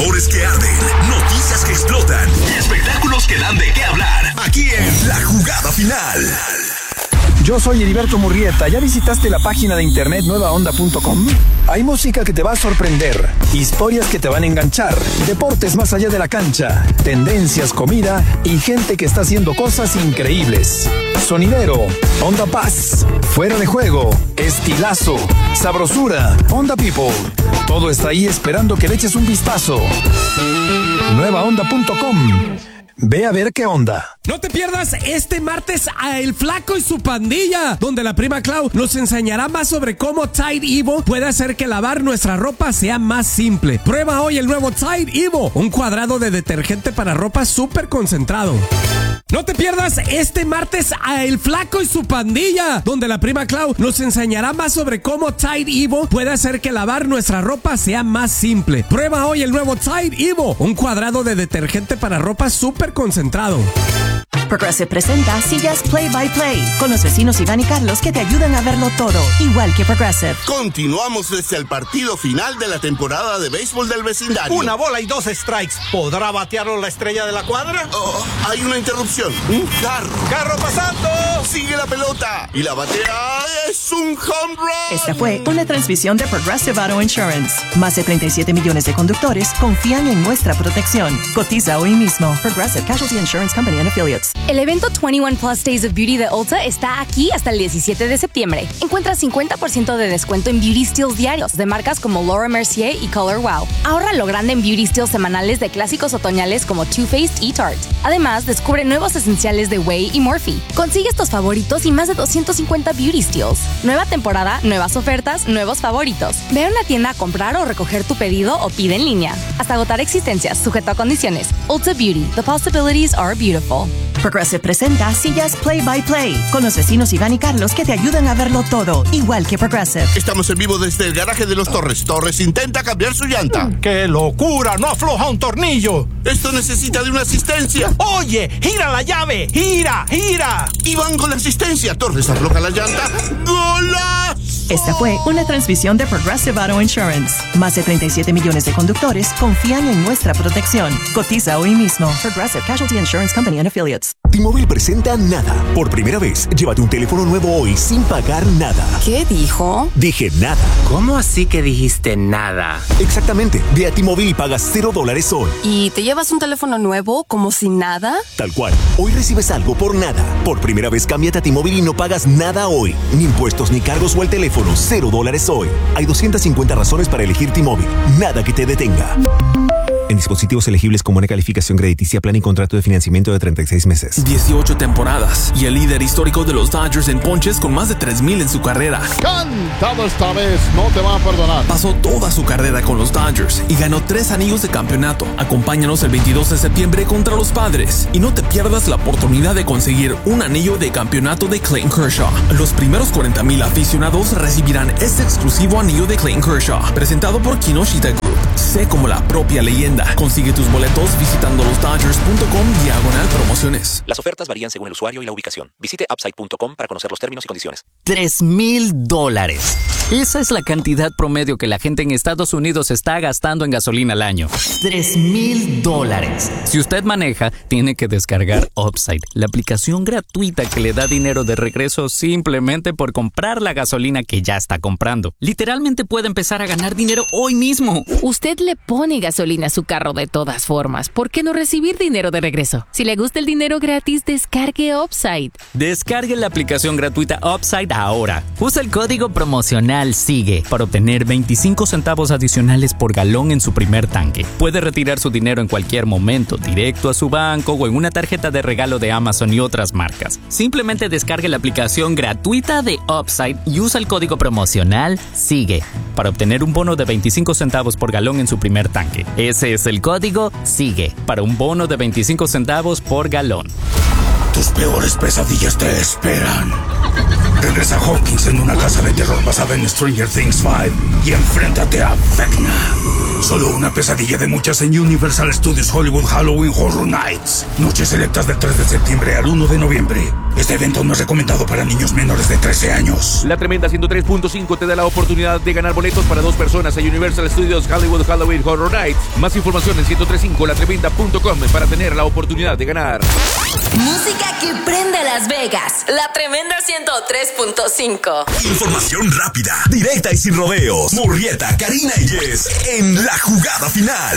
Rumores que arden, noticias que explotan y espectáculos que dan de qué hablar. Aquí en La Jugada Final. Yo soy Heriberto Murrieta. ¿Ya visitaste la página de internet nuevaonda.com? Hay música que te va a sorprender, historias que te van a enganchar, deportes más allá de la cancha, tendencias, comida y gente que está haciendo cosas increíbles. Sonidero, Onda Paz, fuera de juego, estilazo, sabrosura, Onda People. Todo está ahí esperando que le eches un vistazo. Nuevaonda.com. Ve a ver qué onda. No te pierdas este martes a El Flaco y su pandilla, donde la prima Clau nos enseñará más sobre cómo Tide Evo puede hacer que lavar nuestra ropa sea más simple. Prueba hoy el nuevo Tide Evo, un cuadrado de detergente para ropa súper concentrado. No te pierdas este martes a El Flaco y su pandilla, donde la prima Clau nos enseñará más sobre cómo Tide Evo puede hacer que lavar nuestra ropa sea más simple. Prueba hoy el nuevo Tide Evo, un cuadrado de detergente para ropa súper concentrado. Progressive presenta sillas Play by Play con los vecinos Iván y Carlos que te ayudan a verlo todo, igual que Progressive. Continuamos desde el partido final de la temporada de béisbol del vecindario. Una bola y 2 strikes. ¿Podrá batearlo la estrella de la cuadra? Oh, hay una interrupción. Un carro. ¡Carro pasando! Sigue la pelota. Y la batea es un home run. Esta fue una transmisión de Progressive Auto Insurance. Más de 37 millones de conductores confían en nuestra protección. Cotiza hoy mismo. Progressive Casualty Insurance Company and Affiliates. El evento 21 Plus Days of Beauty de Ulta está aquí hasta el 17 de septiembre. Encuentra 50% de descuento en Beauty Steals diarios de marcas como Laura Mercier y Color Wow. Ahorra lo grande en Beauty Steals semanales de clásicos otoñales como Too Faced y Tarte. Además, descubre nuevos esenciales de Way y Morphe. Consigue estos favoritos y más de 250 Beauty Steals. Nueva temporada, nuevas ofertas, nuevos favoritos. Ve a una tienda a comprar o recoger tu pedido o pide en línea. Hasta agotar existencias, sujeto a condiciones. Ulta Beauty. The possibilities are beautiful. Progressive presenta sillas Play by Play con los vecinos Iván y Carlos que te ayudan a verlo todo, igual que Progressive. Estamos en vivo desde el garaje de los Torres. Torres intenta cambiar su llanta. ¡Qué locura! ¡No afloja un tornillo! Esto necesita de una asistencia. ¡Oye! ¡Gira la llave! ¡Gira! ¡Gira! Iván con la asistencia. Torres afloja la llanta. ¡Golazo! Esta fue una transmisión de Progressive Auto Insurance. Más de 37 millones de conductores confían en nuestra protección. Cotiza hoy mismo. Progressive Casualty Insurance Company and Affiliates. T-Mobile presenta Nada. Por primera vez, llévate un teléfono nuevo hoy sin pagar nada. ¿Qué dijo? Dije nada. ¿Cómo así que dijiste nada? Exactamente. Ve a T-Mobile y pagas $0 hoy. ¿Y te llevas un teléfono nuevo como si nada? Tal cual. Hoy recibes algo por nada. Por primera vez, cámbiate a T-Mobile y no pagas nada hoy. Ni impuestos, ni cargos o el teléfono. $0 hoy. Hay 250 razones para elegir T-Mobile. Nada que te detenga. En dispositivos elegibles con buena calificación crediticia, plan y contrato de financiamiento de 36 meses. 18 temporadas y el líder histórico de los Dodgers en ponches con más de 3,000 en su carrera. Cantado esta vez, no te van a perdonar. Pasó toda su carrera con los Dodgers y ganó 3 anillos de campeonato. Acompáñanos el 22 de septiembre contra los Padres y no te pierdas la oportunidad de conseguir un anillo de campeonato de Clayton Kershaw. Los primeros 40,000 aficionados recibirán este exclusivo anillo de Clayton Kershaw, presentado por Kinoshita Group. Sé como la propia leyenda. Consigue tus boletos visitando losdodgers.com/promociones. Las ofertas varían según el usuario y la ubicación. Visite upside.com para conocer los términos y condiciones. $3,000. Esa es la cantidad promedio que la gente en Estados Unidos está gastando en gasolina al año. $3,000. Si usted maneja, tiene que descargar Upside, la aplicación gratuita que le da dinero de regreso simplemente por comprar la gasolina que ya está comprando. Literalmente puede empezar a ganar dinero hoy mismo. Usted le pone gasolina a su carro de todas formas. ¿Por qué no recibir dinero de regreso? Si le gusta el dinero gratis, descargue Upside. Descargue la aplicación gratuita Upside ahora. Usa el código promocional SIGUE para obtener 25 centavos adicionales por galón en su primer tanque. Puede retirar su dinero en cualquier momento, directo a su banco o en una tarjeta de regalo de Amazon y otras marcas. Simplemente descargue la aplicación gratuita de Upside y usa el código promocional SIGUE para obtener un bono de 25 centavos por galón en su primer tanque. Ese es el código SIGUE para un bono de 25 centavos por galón. Tus peores pesadillas te esperan. Regresa Hawkins en una casa de terror basada en Stranger Things 5 y enfréntate a Vecna. Solo una pesadilla de muchas en Universal Studios Hollywood Halloween Horror Nights. Noches selectas del 3 de septiembre al 1 de noviembre. Este evento no es recomendado para niños menores de 13 años. La Tremenda 103.5 te da la oportunidad de ganar boletos para 2 personas a Universal Studios Hollywood Halloween Horror Nights. Más información en 1035latremenda.com para tener la oportunidad de ganar. Música que prende Las Vegas. La Tremenda 103.5. Información rápida, directa y sin rodeos. Murrieta, Karina y Jess en la jugada final.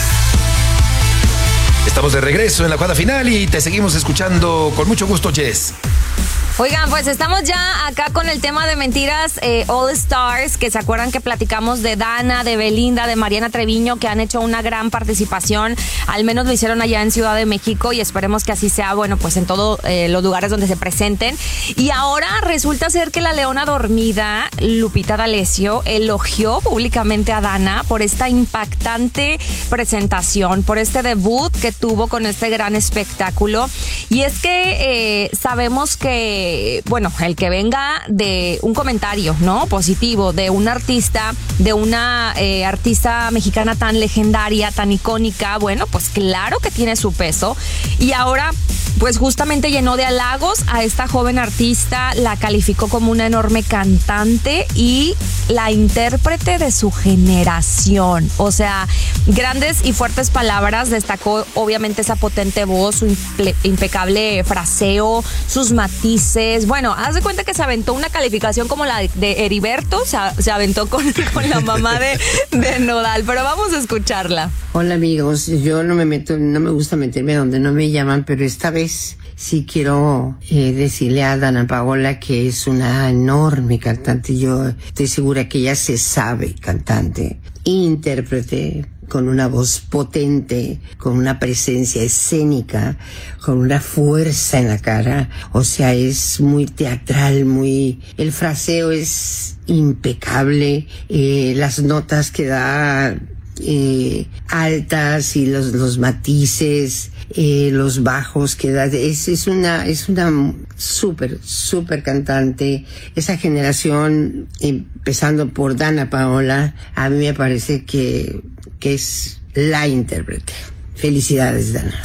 Estamos de regreso en la jugada final y te seguimos escuchando con mucho gusto, Jess. Oigan, pues estamos ya acá con el tema de mentiras All Stars, que se acuerdan que platicamos de Dana, de Belinda, de Mariana Treviño, que han hecho una gran participación, al menos lo hicieron allá en Ciudad de México y esperemos que así sea, bueno, pues en todos los lugares donde se presenten. Y ahora resulta ser que la leona dormida, Lupita D'Alessio, elogió públicamente a Dana por esta impactante presentación, por este debut que tuvo con este gran espectáculo. Y es que sabemos que bueno, el que venga de un comentario, ¿no? Positivo de un artista, de una artista mexicana tan legendaria, tan icónica, bueno, pues claro que tiene su peso. Y ahora, pues justamente llenó de halagos a esta joven artista, la calificó como una enorme cantante y la intérprete de su generación. O sea, grandes y fuertes palabras, destacó obviamente esa potente voz, su impecable fraseo, sus matices. Bueno, haz de cuenta que se aventó una calificación como la de Heriberto, se aventó con la mamá de Nodal, pero vamos a escucharla. Hola amigos, yo no me gusta meterme donde no me llaman, pero esta vez sí quiero decirle a Dana Paola que es una enorme cantante. Yo estoy segura que ella se sabe cantante, intérprete, con una voz potente, con una presencia escénica, con una fuerza en la cara. O sea, es muy teatral, el fraseo es impecable, las notas que da altas y los matices, los bajos que da, es una súper cantante. Esa generación, empezando por Dana Paola, a mí me parece que es la intérprete. Felicidades, Dana.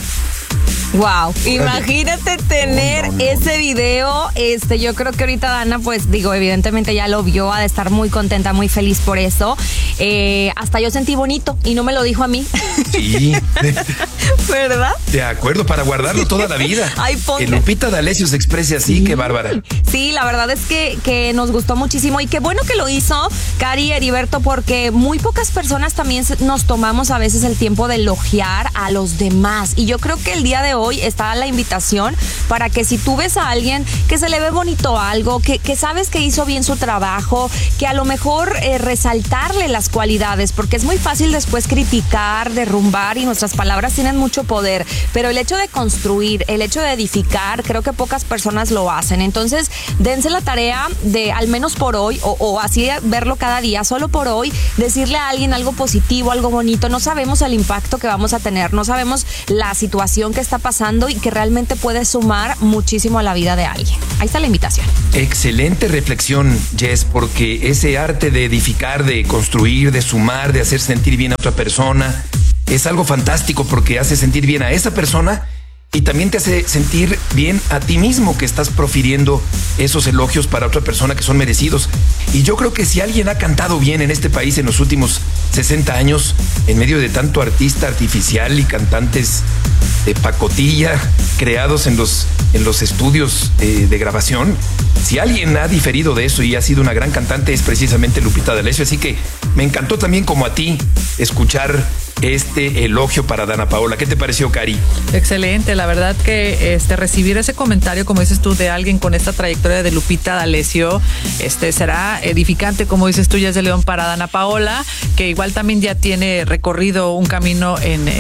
Wow, imagínate tener ese video. Yo creo que ahorita Dana, pues digo, evidentemente ya lo vio, ha de estar muy contenta, muy feliz por eso. Hasta yo sentí bonito y no me lo dijo a mí. Sí. ¿Verdad? De acuerdo, para guardarlo toda la vida. Ay, que Lupita D'Alessio se exprese así, sí. Qué bárbara. Sí, la verdad es que nos gustó muchísimo y qué bueno que lo hizo Cari, Heriberto, porque muy pocas personas también nos tomamos a veces el tiempo de elogiar a los demás. Y yo creo que el día de hoy está la invitación para que si tú ves a alguien que se le ve bonito algo, que sabes que hizo bien su trabajo, que a lo mejor resaltarle las cualidades, porque es muy fácil después criticar, derrumbar y nuestras palabras tienen mucho poder, pero el hecho de construir, el hecho de edificar, creo que pocas personas lo hacen. Entonces, dense la tarea de, al menos por hoy, o así verlo cada día, solo por hoy, decirle a alguien algo positivo, algo bonito. No sabemos el impacto que vamos a tener, no sabemos la situación que está pasando y que realmente puede sumar muchísimo a la vida de alguien. Ahí está la invitación. Excelente reflexión, Jess, porque ese arte de edificar, de construir, de sumar, de hacer sentir bien a otra persona, es algo fantástico porque hace sentir bien a esa persona y también te hace sentir bien a ti mismo que estás profiriendo esos elogios para otra persona que son merecidos. Y yo creo que si alguien ha cantado bien en este país en los últimos 60 años, en medio de tanto artista artificial y cantantes de pacotilla creados en los estudios de grabación, si alguien ha diferido de eso y ha sido una gran cantante es precisamente Lupita D'Alessio. Así que me encantó también, como a ti, escuchar este elogio para Dana Paola. ¿Qué te pareció, Cari? Excelente, la verdad que recibir ese comentario, como dices tú, de alguien con esta trayectoria de Lupita D'Alessio, será edificante, como dices tú, Jess de León, para Dana Paola, que igual también ya tiene recorrido un camino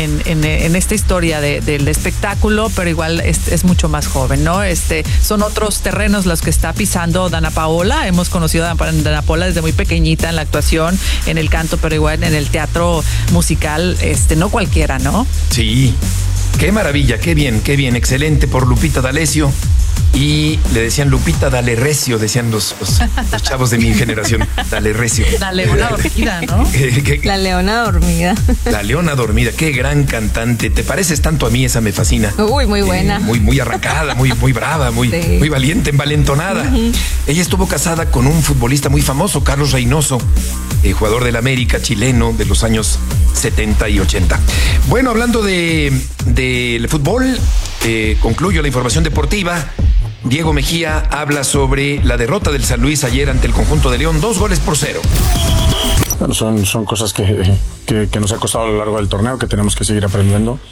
en esta historia del espectáculo, pero igual es mucho más joven, ¿no? Son otros terrenos los que está pisando Dana Paola. Hemos conocido a Dana Paola desde muy pequeñita en la actuación, en el canto, pero igual en el teatro musical, no cualquiera, ¿no? Sí. Qué maravilla, qué bien, excelente por Lupita D'Alessio. y le decían Lupita, dale recio, decían los chavos de mi generación, dale recio. La leona dormida, ¿no? La leona dormida. La leona dormida, qué gran cantante. Te pareces tanto a mí, esa me fascina. Uy, muy buena. Muy arrancada, muy brava, muy valiente, envalentonada. Ella estuvo casada con un futbolista muy famoso, Carlos Reynoso, jugador del América, chileno, de los años 70 y 80. Bueno, hablando del fútbol, concluyo la información deportiva. Diego Mejía habla sobre la derrota del San Luis ayer ante el conjunto de León, 2-0. Bueno, son cosas que nos ha costado a lo largo del torneo, que tenemos que seguir aprendiendo.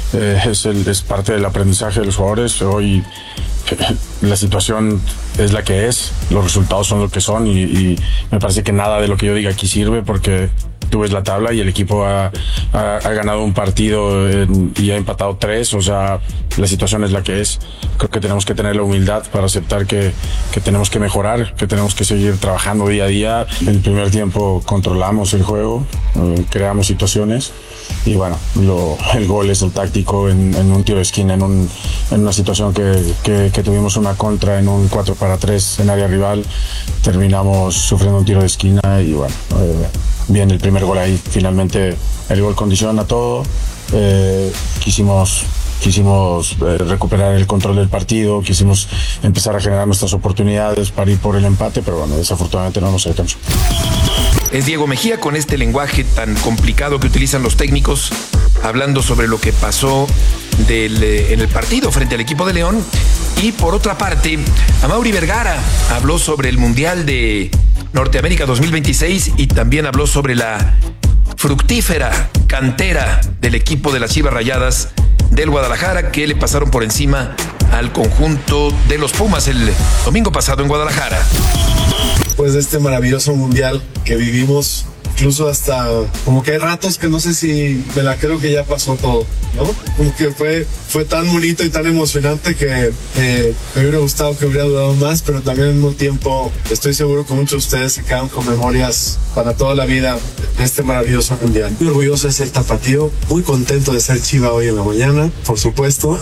Es parte del aprendizaje de los jugadores. Hoy la situación es la que es, los resultados son lo que son y me parece que nada de lo que yo diga aquí sirve, porque tú ves la tabla y el equipo ha ganado un partido y ha empatado 3, o sea, la situación es la que es. Creo que tenemos que tener la humildad para aceptar que tenemos que mejorar, que tenemos que seguir trabajando día a día. En el primer tiempo controlamos el juego, creamos situaciones y bueno, el gol es el táctico en un tiro de esquina, en una situación que tuvimos una contra en un 4-3 en área rival, terminamos sufriendo un tiro de esquina y bueno, bien el primer gol ahí. Finalmente el gol condiciona todo. Quisimos recuperar el control del partido, quisimos empezar a generar nuestras oportunidades para ir por el empate, pero bueno, desafortunadamente no nos alcanzó. Es Diego Mejía con este lenguaje tan complicado que utilizan los técnicos, hablando sobre lo que pasó en el partido frente al equipo de León. Y por otra parte, Amaury Vergara habló sobre el Mundial de Norteamérica 2026 y también habló sobre la fructífera cantera del equipo de las Chivas Rayadas del Guadalajara, que le pasaron por encima al conjunto de los Pumas el domingo pasado en Guadalajara. Pues de este maravilloso mundial que vivimos, incluso hasta como que hay ratos que no sé si me la creo que ya pasó todo, ¿no? Como que fue tan bonito y tan emocionante que me hubiera gustado que hubiera durado más, pero también al mismo tiempo estoy seguro que muchos de ustedes se quedan con memorias para toda la vida de este maravilloso mundial. Muy orgulloso de ser tapatío, muy contento de ser Chiva hoy en la mañana, por supuesto,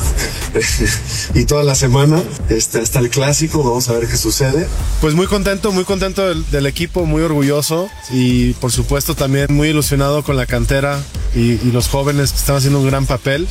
y toda la semana, hasta el clásico, vamos a ver qué sucede. Pues muy contento del equipo, muy orgulloso y por supuesto también muy ilusionado con la cantera y los jóvenes que están haciendo un gran papel.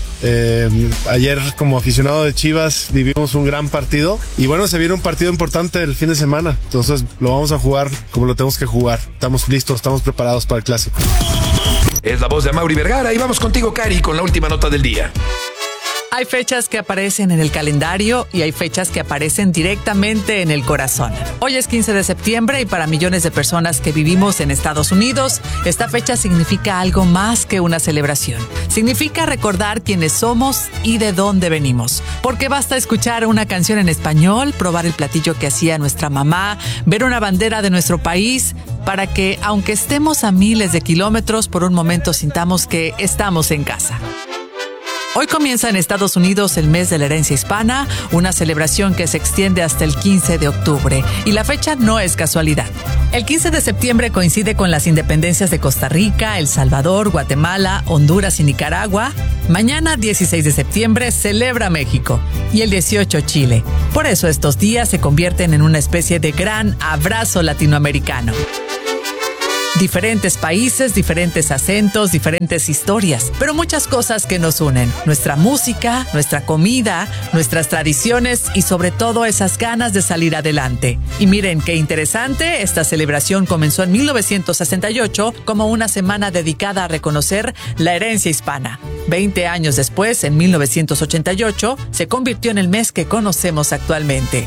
Ayer como aficionado de Chivas vivimos un gran partido y bueno, se viene un partido importante el fin de semana, entonces lo vamos a jugar como lo tenemos que jugar. Estamos listos, estamos preparados para el clásico. Es la voz de Amaury Vergara y vamos contigo, Cari, con la última nota del día. Hay fechas que aparecen en el calendario y hay fechas que aparecen directamente en el corazón. Hoy es 15 de septiembre y para millones de personas que vivimos en Estados Unidos, esta fecha significa algo más que una celebración. Significa recordar quiénes somos y de dónde venimos. Porque basta escuchar una canción en español, probar el platillo que hacía nuestra mamá, ver una bandera de nuestro país, para que, aunque estemos a miles de kilómetros, por un momento sintamos que estamos en casa. Hoy comienza en Estados Unidos el mes de la herencia hispana, una celebración que se extiende hasta el 15 de octubre. Y la fecha no es casualidad. El 15 de septiembre coincide con las independencias de Costa Rica, El Salvador, Guatemala, Honduras y Nicaragua. Mañana, 16 de septiembre, celebra México. Y el 18, Chile. Por eso estos días se convierten en una especie de gran abrazo latinoamericano. Diferentes países, diferentes acentos, diferentes historias, pero muchas cosas que nos unen. Nuestra música, nuestra comida, nuestras tradiciones y sobre todo esas ganas de salir adelante. Y miren qué interesante, esta celebración comenzó en 1968 como una semana dedicada a reconocer la herencia hispana. 20 años después, en 1988, se convirtió en el mes que conocemos actualmente.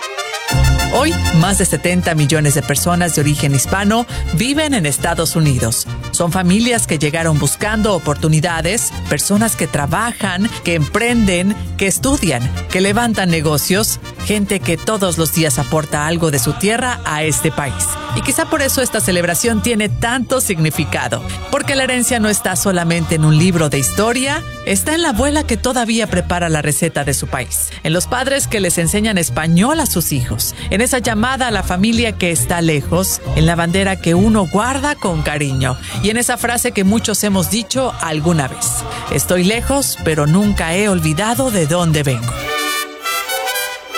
Hoy, más de 70 millones de personas de origen hispano viven en Estados Unidos. Son familias que llegaron buscando oportunidades, personas que trabajan, que emprenden, que estudian, que levantan negocios, gente que todos los días aporta algo de su tierra a este país. Y quizá por eso esta celebración tiene tanto significado, porque la herencia no está solamente en un libro de historia, está en la abuela que todavía prepara la receta de su país, en los padres que les enseñan español a sus hijos, en esa llamada a la familia que está lejos, en la bandera que uno guarda con cariño y en esa frase que muchos hemos dicho alguna vez: estoy lejos, pero nunca he olvidado de dónde vengo.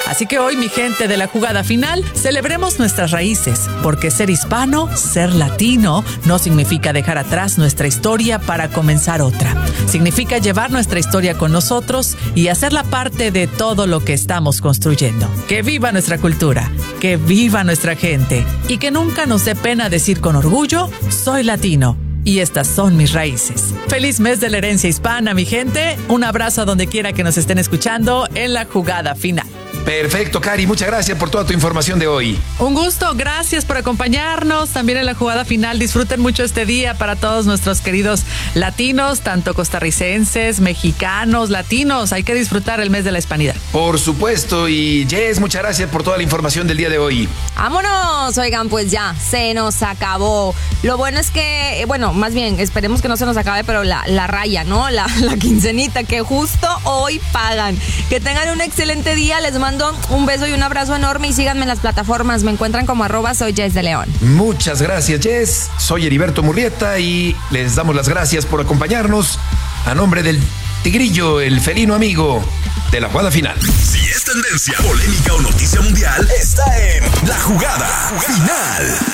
Así que hoy, mi gente de la jugada final, celebremos nuestras raíces, porque ser hispano, ser latino, no significa dejar atrás nuestra historia para comenzar otra. Significa llevar nuestra historia con nosotros y hacerla parte de todo lo que estamos construyendo. ¡Que viva nuestra cultura! ¡Que viva nuestra gente! Y que nunca nos dé pena decir con orgullo, soy latino. Y estas son mis raíces. Feliz mes de la herencia hispana, mi gente. Un abrazo a donde quiera que nos estén escuchando en la jugada final. Perfecto, Cari, muchas gracias por toda tu información de hoy. Un gusto, gracias por acompañarnos también en la jugada final. Disfruten mucho este día para todos nuestros queridos latinos, tanto costarricenses, mexicanos, latinos. Hay que disfrutar el mes de la hispanidad. Por supuesto, y Jess, muchas gracias por toda la información del día de hoy. ¡Vámonos! Oigan, pues ya, se nos acabó. Lo bueno es que, bueno, más bien, esperemos que no se nos acabe, pero la raya, ¿no? La quincenita que justo hoy pagan. Que tengan un excelente día, les mando un beso y un abrazo enorme y síganme en las plataformas. Me encuentran como @soy Jess de León. Muchas gracias, Jess. Soy Heriberto Murrieta y les damos las gracias por acompañarnos a nombre del Tigrillo, el felino amigo de la jugada final. Si es tendencia, polémica o noticia mundial, está en La Jugada Final.